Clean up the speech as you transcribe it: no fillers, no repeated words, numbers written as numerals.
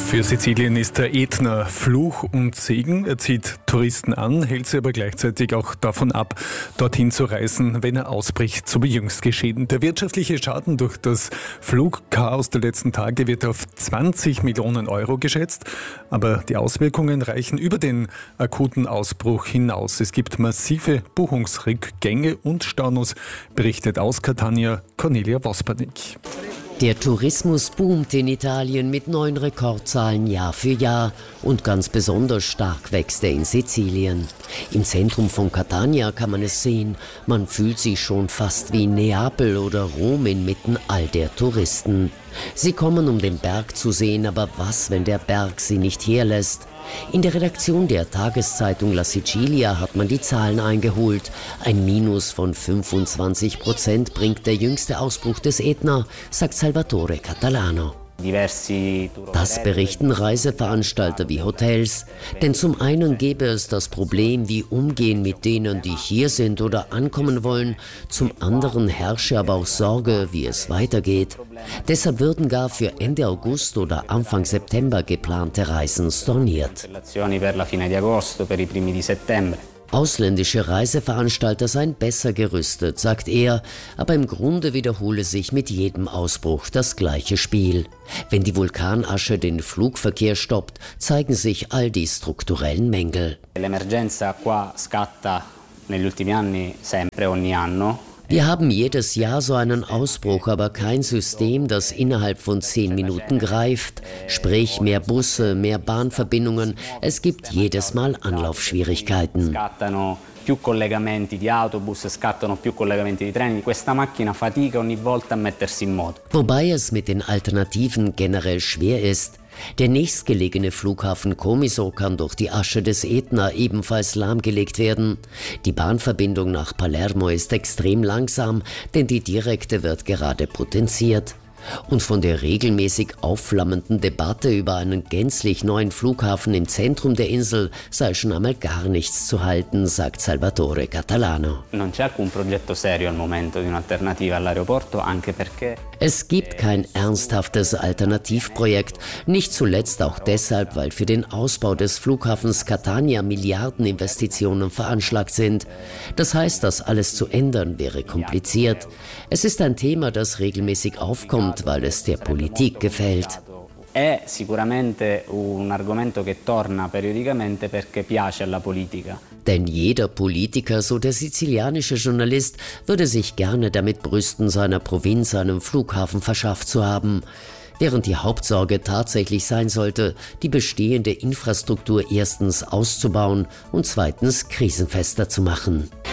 Für Sizilien ist der Ätna Fluch und Segen. Er zieht Touristen an, hält sie aber gleichzeitig auch davon ab, dorthin zu reisen, wenn er ausbricht, so wie jüngst geschehen. Der wirtschaftliche Schaden durch das Flugchaos der letzten Tage wird auf 20 Millionen Euro geschätzt. Aber die Auswirkungen reichen über den akuten Ausbruch hinaus. Es gibt massive Buchungsrückgänge und Staunus, berichtet aus Catania Cornelia Vospanik. Der Tourismus boomt in Italien mit neuen Rekordzahlen Jahr für Jahr und ganz besonders stark wächst er in Sizilien. Im Zentrum von Catania kann man es sehen, man fühlt sich schon fast wie in Neapel oder Rom inmitten all der Touristen. Sie kommen, um den Berg zu sehen, aber was, wenn der Berg sie nicht herlässt? In der Redaktion der Tageszeitung La Sicilia hat man die Zahlen eingeholt. Ein Minus von 25% bringt der jüngste Ausbruch des Ätna, sagt Salvatore Catalano. Das berichten Reiseveranstalter wie Hotels. Denn zum einen gäbe es das Problem, wie umgehen mit denen, die hier sind oder ankommen wollen. Zum anderen herrsche aber auch Sorge, wie es weitergeht. Deshalb würden gar für Ende August oder Anfang September geplante Reisen storniert. Ausländische Reiseveranstalter seien besser gerüstet, sagt er, aber im Grunde wiederhole sich mit jedem Ausbruch das gleiche Spiel. Wenn die Vulkanasche den Flugverkehr stoppt, zeigen sich all die strukturellen Mängel. L'emergenza qua scatta negli ultimi anni sempre ogni anno. Wir haben jedes Jahr so einen Ausbruch, aber kein System, das innerhalb von 10 Minuten greift. Sprich, mehr Busse, mehr Bahnverbindungen. Es gibt jedes Mal Anlaufschwierigkeiten. Più collegamenti di autobus, scattano più collegamenti di treni. Questa macchina fatica ogni volta a mettersi in moto. Wobei es mit den Alternativen generell schwer ist. Der nächstgelegene Flughafen Comiso kann durch die Asche des Ätna ebenfalls lahmgelegt werden. Die Bahnverbindung nach Palermo ist extrem langsam, denn die direkte wird gerade potenziert. Und von der regelmäßig aufflammenden Debatte über einen gänzlich neuen Flughafen im Zentrum der Insel sei schon einmal gar nichts zu halten, sagt Salvatore Catalano. Es gibt kein ernsthaftes Alternativprojekt, nicht zuletzt auch deshalb, weil für den Ausbau des Flughafens Catania Milliardeninvestitionen veranschlagt sind. Das heißt, das alles zu ändern wäre kompliziert. Es ist ein Thema, das regelmäßig aufkommt, weil es der Politik gefällt. È sicuramente un argomento che torna periodicamente perché piace alla politica. Denn jeder Politiker, so der sizilianische Journalist, würde sich gerne damit brüsten, seiner Provinz einen Flughafen verschafft zu haben. Während die Hauptsorge tatsächlich sein sollte, die bestehende Infrastruktur erstens auszubauen und zweitens krisenfester zu machen.